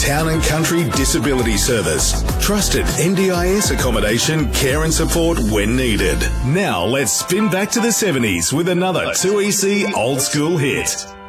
Town and Country Disability Service. Trusted NDIS accommodation, care and support when needed. Now let's spin back to the 70s with another 2EC old school hit.